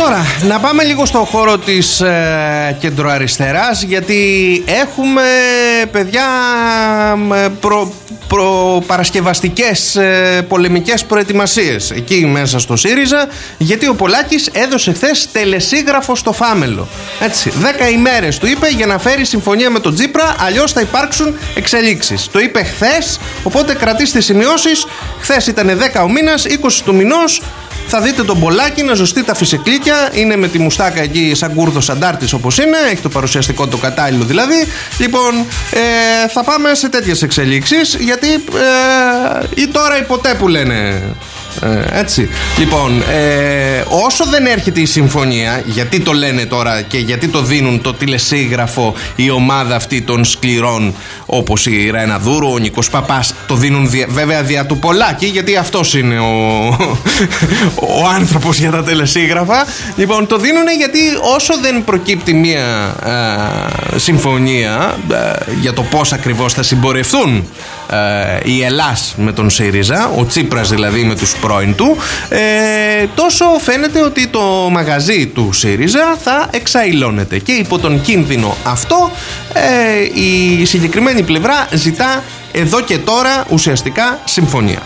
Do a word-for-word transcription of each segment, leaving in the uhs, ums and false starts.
Τώρα, να πάμε λίγο στο χώρο της ε, κεντροαριστεράς, γιατί έχουμε, παιδιά, προ, προπαρασκευαστικές ε, πολεμικές προετοιμασίες εκεί μέσα στο ΣΥΡΙΖΑ, γιατί ο Πολάκης έδωσε χθες τελεσίγραφο στο Φάμελο. Έτσι, δέκα ημέρες του είπε για να φέρει συμφωνία με τον Τσίπρα, αλλιώς θα υπάρξουν εξελίξεις. Το είπε χθες, οπότε κρατήστε σημειώσεις. Χθες ήταν δέκα ο μήνας, είκοσι του μηνός. Θα δείτε τον Πολάκη να ζωστεί τα φυσικλίκια. Είναι με τη μουστάκα εκεί σαν κούρδος αντάρτης όπως είναι. Έχει το παρουσιαστικό το κατάλληλο δηλαδή. Λοιπόν, ε, θα πάμε σε τέτοιες εξελίξεις, γιατί ε, ή τώρα ή ποτέ που λένε. Ε, έτσι. Λοιπόν, ε, όσο δεν έρχεται η συμφωνία, γιατί το λένε τώρα και γιατί το δίνουν το τηλεσίγραφο η ομάδα αυτή των σκληρών, όπως η Ρένα Δούρου, ο Νικός Παπάς, το δίνουν δια, βέβαια δια του Πολάκη, γιατί αυτός είναι ο, ο άνθρωπος για τα τελεσίγραφα. Λοιπόν, το δίνουν γιατί όσο δεν προκύπτει μια ε, συμφωνία ε, για το πώς ακριβώς θα συμπορευτούν ε, η Ελλάς με τον ΣΥΡΙΖΑ, ο Τσίπρας δηλαδή με τους πρώην του, ε, τόσο φαίνεται ότι το μαγαζί του ΣΥΡΙΖΑ θα εξαϊλώνεται, και υπό τον κίνδυνο αυτό ε, η συγκεκριμένη πλευρά ζητά εδώ και τώρα ουσιαστικά συμφωνία.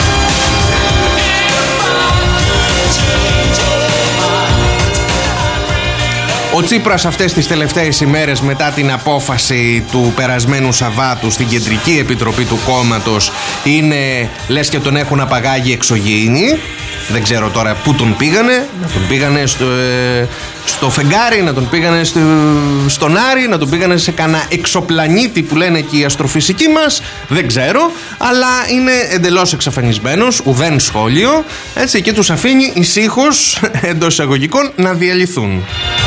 Ο Τσίπρας αυτές τις τελευταίες ημέρες, μετά την απόφαση του περασμένου Σαββάτου στην Κεντρική Επιτροπή του κόμματος, είναι λες και τον έχουν απαγάγει εξωγήινοι. Δεν ξέρω τώρα πού τον πήγανε. Να τον πήγανε στο, ε, στο φεγγάρι, να τον πήγανε στο, στον Άρη, να τον πήγανε σε κανένα εξωπλανήτη που λένε και οι αστροφυσικοί μας. Δεν ξέρω, αλλά είναι εντελώς εξαφανισμένος, ουδέν σχόλιο. Έτσι, και τους αφήνει ησύχως, εντός εισαγωγικών, να διαλυθούν.